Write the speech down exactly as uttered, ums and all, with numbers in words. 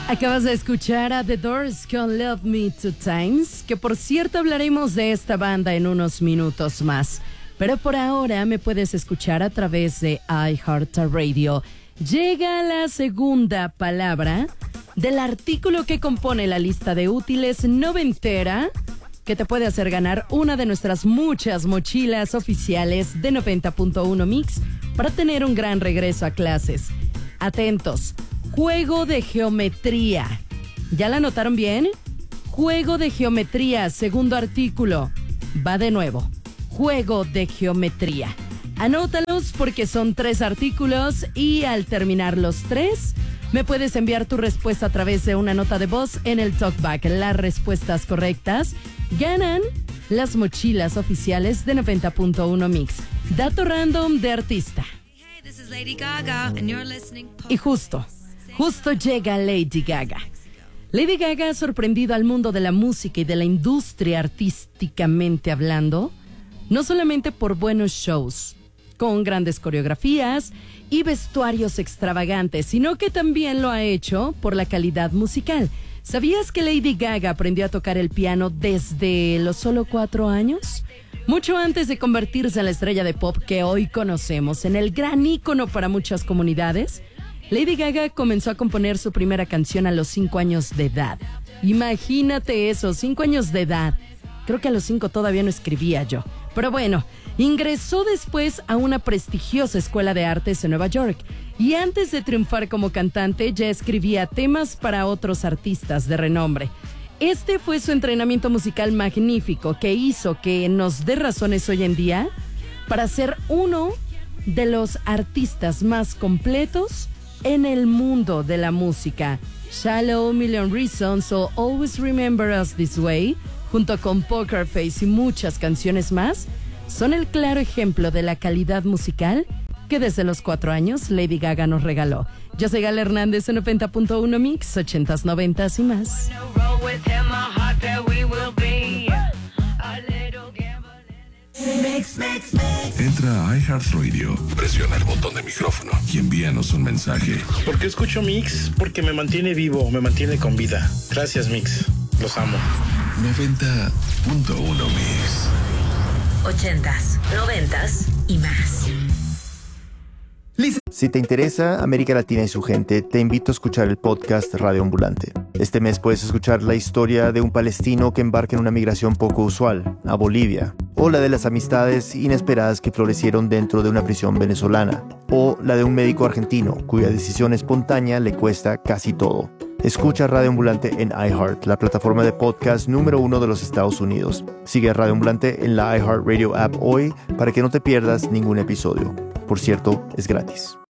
Acabas de escuchar a The Doors con Love Me Two Times, que por cierto hablaremos de esta banda en unos minutos más. Pero por ahora me puedes escuchar a través de iHeartRadio. Llega la segunda palabra del artículo que compone la lista de útiles noventera, que te puede hacer ganar una de nuestras muchas mochilas oficiales de noventa punto uno Mix para tener un gran regreso a clases. Atentos. Juego de geometría. ¿Ya la anotaron bien? Juego de geometría, segundo artículo. Va de nuevo. Juego de geometría. Anótalos porque son tres artículos y al terminar los tres, me puedes enviar tu respuesta a través de una nota de voz en el talkback. Las respuestas correctas ganan las mochilas oficiales de noventa punto uno Mix. Dato random de artista. Y justo. Justo llega Lady Gaga. Lady Gaga ha sorprendido al mundo de la música y de la industria artísticamente hablando, no solamente por buenos shows, con grandes coreografías y vestuarios extravagantes, sino que también lo ha hecho por la calidad musical. ¿Sabías que Lady Gaga aprendió a tocar el piano desde los solo cuatro años? Mucho antes de convertirse en la estrella de pop que hoy conocemos, en el gran ícono para muchas comunidades, Lady Gaga comenzó a componer su primera canción a los cinco años de edad. Imagínate eso, cinco años de edad. Creo que a los cinco todavía no escribía yo. Pero bueno, ingresó después a una prestigiosa escuela de artes en Nueva York. Y antes de triunfar como cantante, ya escribía temas para otros artistas de renombre. Este fue su entrenamiento musical magnífico que hizo que nos dé razones hoy en día para ser uno de los artistas más completos en el mundo de la música. Shallow, Million Reasons o Always Remember Us This Way, junto con Poker Face y muchas canciones más, son el claro ejemplo de la calidad musical que desde los cuatro años Lady Gaga nos regaló. Yo soy Gala Hernández en noventa punto uno Mix, ochentas, noventas y más. Mix, mix, mix. Entra a iHeartRadio, presiona el botón de micrófono y envíanos un mensaje. ¿Por qué escucho Mix? Porque me mantiene vivo, me mantiene con vida. Gracias, Mix. Los amo. noventa punto uno Mix. Ochentas, noventas y más. Si te interesa América Latina y su gente, te invito a escuchar el podcast Radio Ambulante. Este mes puedes escuchar la historia de un palestino que embarca en una migración poco usual, a Bolivia, o la de las amistades inesperadas que florecieron dentro de una prisión venezolana, o la de un médico argentino cuya decisión espontánea le cuesta casi todo. Escucha Radio Ambulante en iHeart, la plataforma de podcast número uno de los Estados Unidos. Sigue a Radio Ambulante en la iHeartRadio app hoy para que no te pierdas ningún episodio. Por cierto, es gratis.